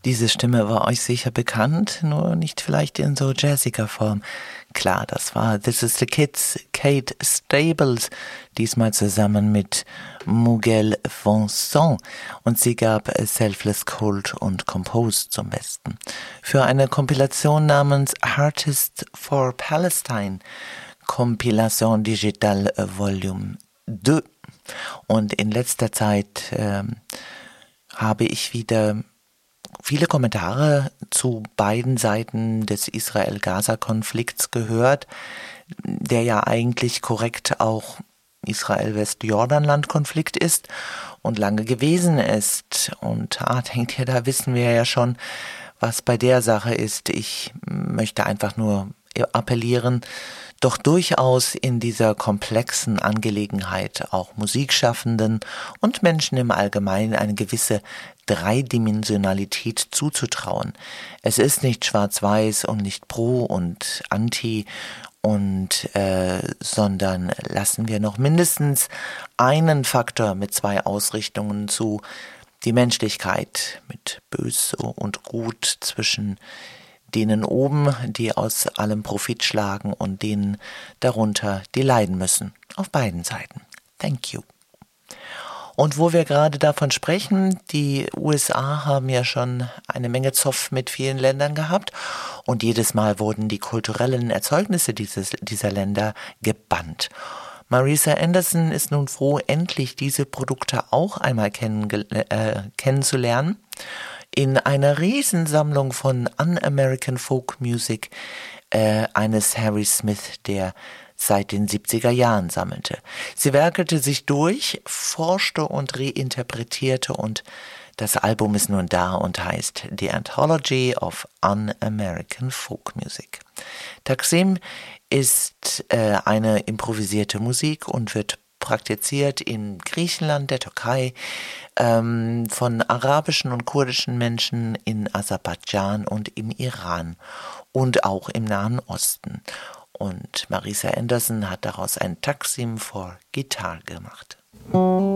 Diese Stimme war euch sicher bekannt, nur nicht vielleicht in so jazziger Form. Klar, das war This is the Kids, Kate Stables, diesmal zusammen mit Miguel Vincent, und sie gab Selfless Cold und Composed zum Besten. Für eine Kompilation namens Artists for Palestine, Compilation Digital Volume 2. Und in letzter Zeit habe ich wieder viele Kommentare zu beiden Seiten des Israel-Gaza-Konflikts gehört, der ja eigentlich korrekt auch Israel-Westjordanland-Konflikt ist und lange gewesen ist. Und denkt ihr, da wissen wir ja schon, was bei der Sache ist. Ich möchte einfach nur appellieren, doch durchaus in dieser komplexen Angelegenheit auch Musikschaffenden und Menschen im Allgemeinen eine gewisse Dreidimensionalität zuzutrauen. Es ist nicht schwarz-weiß und nicht pro und anti sondern lassen wir noch mindestens einen Faktor mit zwei Ausrichtungen zu, die Menschlichkeit mit Böse und Gut zwischen denen oben, die aus allem Profit schlagen, und denen darunter, die leiden müssen. Auf beiden Seiten. Thank you. Und wo wir gerade davon sprechen, die USA haben ja schon eine Menge Zoff mit vielen Ländern gehabt und jedes Mal wurden die kulturellen Erzeugnisse dieser Länder gebannt. Marisa Anderson ist nun froh, endlich diese Produkte auch einmal kennenzulernen. In einer Riesensammlung von Un-American Folk Music eines Harry Smith, der seit den 70er Jahren sammelte. Sie werkelte sich durch, forschte und reinterpretierte, und das Album ist nun da und heißt The Anthology of Un-American Folk Music. Taksim ist eine improvisierte Musik und wird praktiziert in Griechenland, der Türkei, von arabischen und kurdischen Menschen in Aserbaidschan und im Iran und auch im Nahen Osten. Und Marisa Anderson hat daraus ein Taksim for Guitar gemacht.